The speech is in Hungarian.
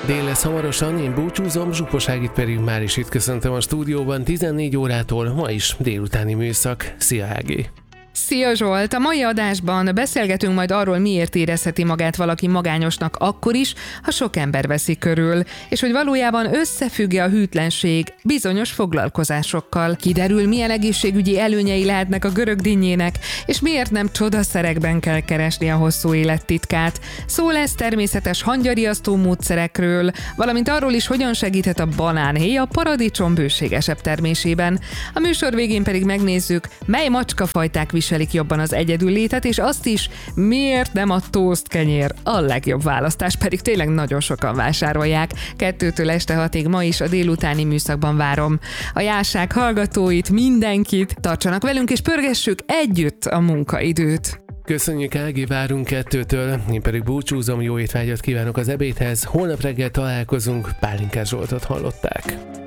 Dél lesz hamarosan, én búcsúzom, Zsupos Ágit pedig már is itt köszöntöm a stúdióban 14 órától, ma is délutáni műszak. Szia Ági! Szia Zsolt! A mai adásban beszélgetünk majd arról, miért érezheti magát valaki magányosnak akkor is, ha sok ember veszi körül, és hogy valójában összefügg-e a hűtlenség bizonyos foglalkozásokkal. Kiderül, milyen egészségügyi előnyei lehetnek a görög dinnyének, és miért nem csodaszerekben kell keresni a hosszú élet titkát. Szó lesz természetes hangyariasztó módszerekről, valamint arról is, hogyan segíthet a banánhéj a paradicsom bőségesebb termésében. A műsor végén pedig megnézzük, mely macskafajták viselik jobban az egyedüllétet, és azt is, miért nem a toast kenyér a legjobb választás, pedig tényleg nagyon sokan vásárolják. 2-től este 6-ig ma is a délutáni műszakban várom a Jásság hallgatóit, mindenkit. Tartsanak velünk, és pörgessük együtt a munkaidőt. Köszönjük Ági, várunk 2-től, én pedig búcsúzom, jó étvágyat kívánok az ebédhez, holnap reggel találkozunk, Pálinkás Zsoltot hallották.